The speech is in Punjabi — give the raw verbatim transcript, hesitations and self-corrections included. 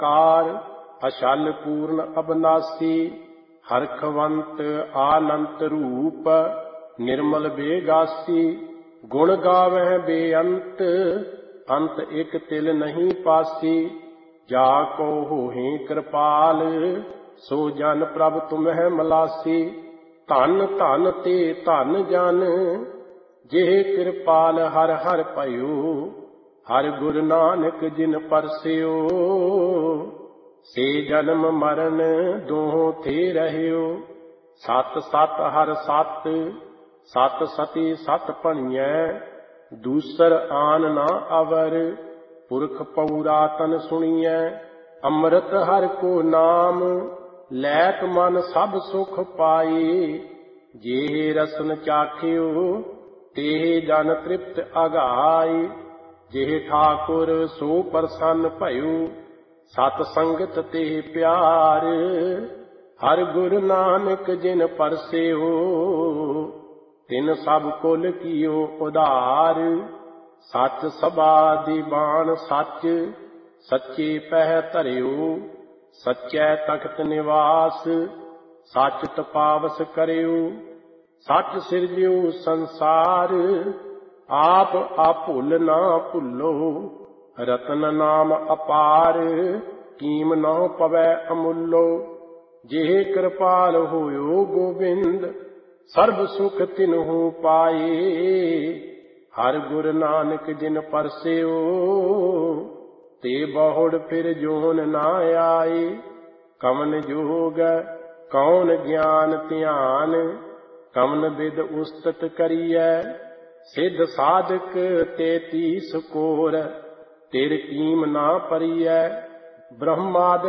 ਕਾਰ ਅਛਲ ਪੂਰਨ ਅਬਨਾਸੀ, ਹਰਖਵੰਤ ਆਨੰਤ ਰੂਪ, ਨਿਰਮਲ ਬੇਗਾਸੀ। ਗੁਣ ਗਾਵਹਿ ਬੇਅੰਤ, ਅੰਤ ਇਕ ਤਿਲ ਨਹੀਂ ਪਾਸੀ। ਜਾ ਕੋ ਹੋਹਿ ਕਿਰਪਾਲ, ਸੋ ਜਨ ਪ੍ਰਭ ਤੁਮਹਿ ਮਲਾਸੀ। ਧਨ ਧਨ ਤੇ ਧਨ ਜਨ, ਜਿਹ ਕਿਰਪਾਲ ਹਰਿ ਹਰਿ ਭਇਓ। ਹਰਿ ਗੁਰੂ ਨਾਨਕ ਜਿਨ ਪਰਸਿਓ, ਸੇ ਜਨਮ ਮਰਨ ਦੋਹਾਂ ਥੇ ਰਹਿਓ। ਸਤ ਸਤ ਹਰਿ ਸਤ, ਸਤ ਸਤੀ ਸਤ ਭਣੀਐ। ਦੂਸਰ ਆਨ ਨਾ ਅਵਰ, ਪੁਰਖ ਪਉਰਾਤਨ ਸੁਣੀਐ। ਅੰਮ੍ਰਿਤ ਹਰਿ ਕੋ ਨਾਮ, ਲੈਤ ਮਨ ਸਭ ਸੁਖ ਪਾਈ। ਜੇ ਰਸਨ ਚਾਖਿਓ, ਤੇ ਜਨ ਤ੍ਰਿਪਤ ਅਗਾਈ। ਜੇ ਠਾਕੁਰ ਸੋ ਪ੍ਰਸੰਨ ਭਇਓ, ਸਤ ਸੰਗਤ ਤੇ ਪਿਆਰ। ਹਰਿ ਗੁਰੂ ਨਾਨਕ ਜਿਨ ਪਰਸਿਓ, ਤਿਨ ਸਭ ਕੁਲ ਕੀਓ ਉਧਾਰ। ਸੱਚ ਸਭਾ ਦੀ ਬਾਣ ਸੱਚ, ਸੱਚੇ ਪਹਿ ਧਰਿਓ। ਸੱਚੈ ਤਖਤ ਨਿਵਾਸ, ਸੱਚ ਤਪਾਵਸ ਕਰਿਓ। ਸੱਚ ਸਿਰਜਿਓ ਸੰਸਾਰ, ਆਪ ਆਪੁੱਲ ਨਾ ਭੁੱਲੋ। ਰਤਨ ਨਾਮ ਅਪਾਰ, ਕੀਮ ਨਾ ਪਵੈ ਅਮੁੱਲੋ। ਜਿਹੇ ਕਿਰਪਾਲ ਹੋਇਓ ਗੋਬਿੰਦ, ਸਰਬ ਸੁਖ ਤਿਨਹੂ ਪਾਏ। ਹਰਿ ਗੁਰੂ ਨਾਨਕ ਜਿਨ ਪਰਸਿਓ, ਤੇ ਬਹੁੜ ਫਿਰ ਜੋਨ ਨਾ ਆਏ। ਕਵਨ ਜੋਗ ਕੌਣ ਗਿਆਨ ਧਿਆਨ, ਕਵਨ ਬਿਦ ਉਸਤਤ ਕਰੀਐ। ਸਿੱਧ ਸਾਧਕ ਤੇਤੀਸ ਕੋਰ, ਤਿਰ ਕੀਮ ਨਾ ਪਰੀਐ। ਬ੍ਰਹਮਾਦਿ